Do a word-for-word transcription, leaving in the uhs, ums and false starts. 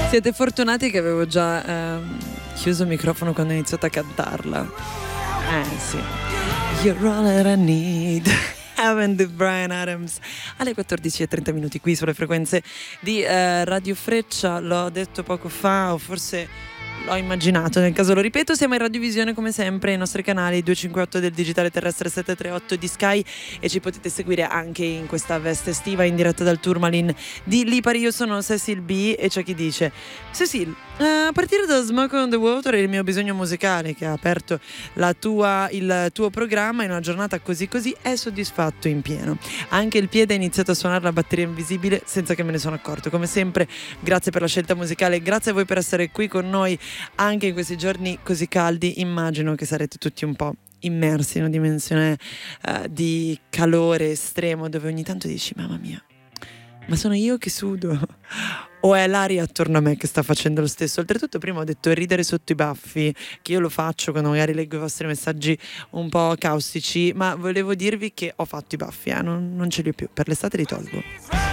Siete fortunati che avevo già ehm, chiuso il microfono quando ho iniziato a cantarla. Eh sì. You're all that I need. Heaven di Bryan Adams alle quattordici e trenta minuti qui sulle frequenze di eh, Radio Freccia. L'ho detto poco fa o forse l'ho immaginato, nel caso lo ripeto. Siamo in radiovisione come sempre, i nostri canali duecentocinquantotto del digitale terrestre, settecentotrentotto di Sky, e ci potete seguire anche in questa veste estiva in diretta dal Tourmaline di Lipari. Io sono Cecil B e c'è chi dice: Cecil, a partire da Smoke on the Water e il mio bisogno musicale che ha aperto la tua, il tuo programma in una giornata così così è soddisfatto in pieno. Anche il piede ha iniziato a suonare la batteria invisibile senza che me ne sono accorto. Come sempre, grazie per la scelta musicale, grazie a voi per essere qui con noi anche in questi giorni così caldi. Immagino che sarete tutti un po' immersi in una dimensione uh, di calore estremo, dove ogni tanto dici: mamma mia, ma sono io che sudo o è l'aria attorno a me che sta facendo lo stesso? Oltretutto prima ho detto ridere sotto i baffi, che io lo faccio quando magari leggo i vostri messaggi un po' caustici, ma volevo dirvi che ho fatto i baffi, eh? non, non ce li ho più, per l'estate li tolgo.